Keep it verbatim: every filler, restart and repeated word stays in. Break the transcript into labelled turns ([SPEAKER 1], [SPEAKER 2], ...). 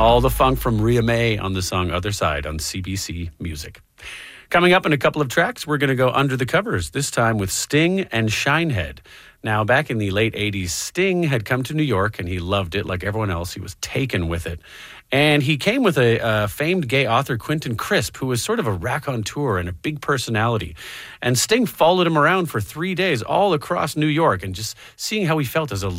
[SPEAKER 1] All the funk from Rhea May on the song Other Side on C B C Music. Coming up in a couple of tracks, we're going to go under the covers, this time with Sting and Shinehead. Now, back in the late eighties, Sting had come to New York, and he loved it like everyone else. He was taken with it. And he came with a uh, famed gay author, Quentin Crisp, who was sort of a raconteur and a big personality. And Sting followed him around for three days all across New York, and just seeing how he felt as a